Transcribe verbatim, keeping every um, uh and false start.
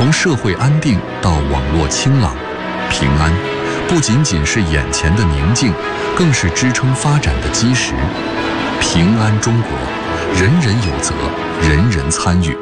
从社会安定到网络清朗，平安不仅仅是眼前的宁静，更是支撑发展的基石。平安中国，人人有责，人人参与。